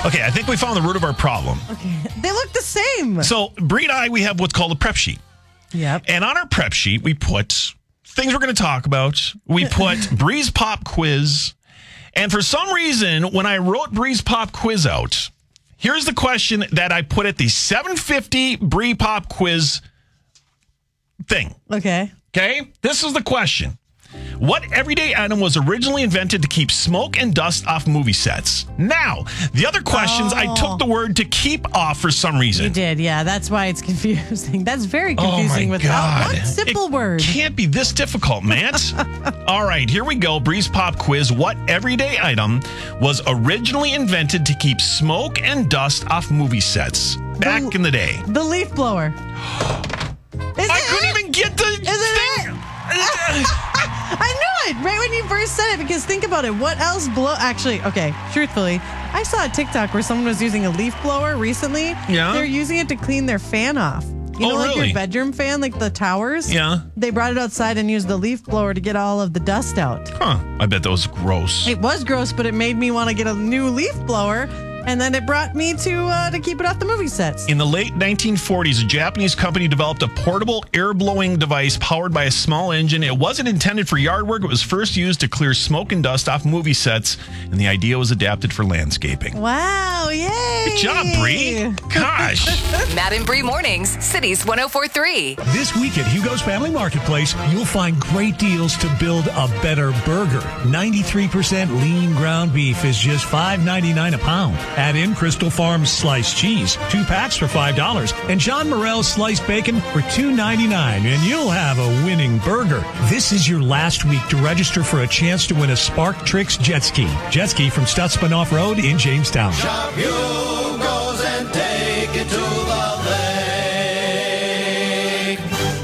Okay, I think we found the root of our problem. Okay. They look the same. So, Bree and I, we have what's called a prep sheet. Yep. And on our prep sheet, we put things we're going to talk about. We put Bree's Pop Quiz. And for some reason, when I wrote Bree's Pop Quiz out, here's the question that I put at the 750 Bree Pop Quiz thing. Okay. Okay? This is the question. What everyday item was originally invented to keep smoke and dust off movie sets? Now, the other questions, I took the word to keep off for some reason. You did, yeah. That's why it's confusing. That's very confusing without one simple word. Can't be this difficult, Matt. All right, here we go. Bree's Pop Quiz. What everyday item was originally invented to keep smoke and dust off movie sets back in the day? The leaf blower. I couldn't even get the thing. I knew it right when you first said it, because think about it. What else Actually, okay, truthfully, I saw a TikTok where someone was using a leaf blower recently. Yeah? They're using it to clean their fan off. You know, like really? your bedroom fan, like the towers? Yeah. They brought it outside and used the leaf blower to get all of the dust out. Huh. I bet that was gross. It was gross, but it made me want to get a new leaf blower. And then it brought me to keep it off the movie sets. In the late 1940s, a Japanese company developed a portable air-blowing device powered by a small engine. It wasn't intended for yard work. It was first used to clear smoke and dust off movie sets, and the idea was adapted for landscaping. Wow, yay! Good job, Bree. Gosh. Matt and Bree Mornings, Cities 104.3. This week at Hugo's Family Marketplace, you'll find great deals to build a better burger. 93% lean ground beef is just $5.99 a pound. Add in Crystal Farms sliced cheese, 2 packs for $5, and John Morrell's sliced bacon for $2.99, and you'll have a winning burger. This is your last week to register for a chance to win a Spark Tricks jet ski. Jet ski from Stutzman Off-Road in Jamestown. Shop Hugo's and take it to the lake.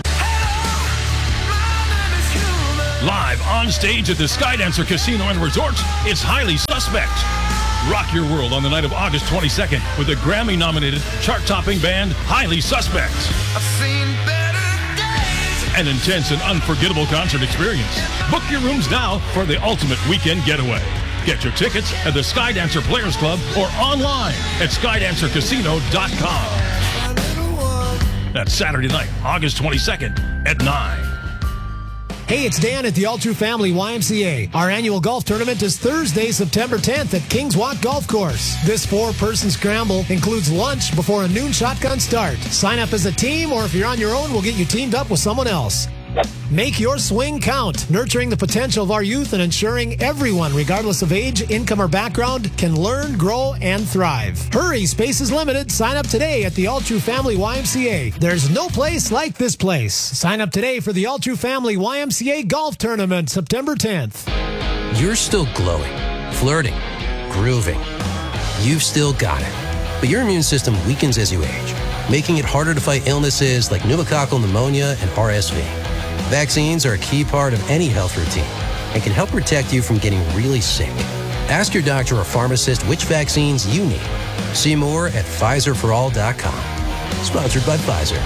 Live on stage at the Skydancer Casino and Resort, it's Highly Suspect. Rock your world on the night of August 22nd with the Grammy-nominated, chart-topping band Highly Suspect. I've seen better days. An intense and unforgettable concert experience. Book your rooms now for the ultimate weekend getaway. Get your tickets at the Skydancer Players Club or online at SkydancerCasino.com. That's Saturday night, August 22nd at 9. Hey, it's Dan at the All True Family YMCA. Our annual golf tournament is Thursday, September 10th at Kings Walk Golf Course. This 4-person scramble includes lunch before a noon shotgun start. Sign up as a team, or if you're on your own, we'll get you teamed up with someone else. Make your swing count, nurturing the potential of our youth and ensuring everyone, regardless of age, income, or background, can learn, grow, and thrive. Hurry, space is limited. Sign up today at the All True Family YMCA. There's no place like this place. Sign up today for the All True Family YMCA Golf Tournament, September 10th. You're still glowing, flirting, grooving. You've still got it. But your immune system weakens as you age, making it harder to fight illnesses like pneumococcal pneumonia and RSV. Vaccines are a key part of any health routine and can help protect you from getting really sick. Ask your doctor or pharmacist which vaccines you need. See more at PfizerForAll.com. Sponsored by Pfizer.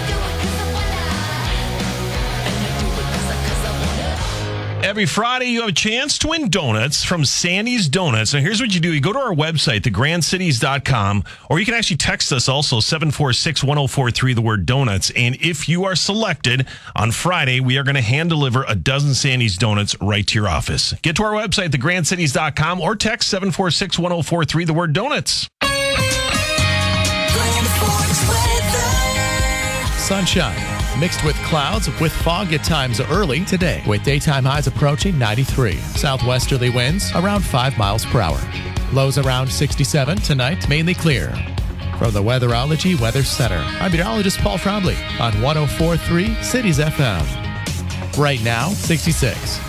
Every Friday, you have a chance to win donuts from Sandy's Donuts. And here's what you do. You go to our website, thegrandcities.com, or you can actually text us also, 746-1043, the word donuts. And if you are selected on Friday, we are going to hand deliver a dozen Sandy's Donuts right to your office. Get to our website, thegrandcities.com, or text 746-1043, the word donuts. Sunshine mixed with clouds with fog at times early today, with daytime highs approaching 93. Southwesterly winds around 5 miles per hour. Lows around 67 tonight, mainly clear. From the Weatherology Weather Center, I'm meteorologist Paul Trombley on 104.3 Cities FM. Right now, 66.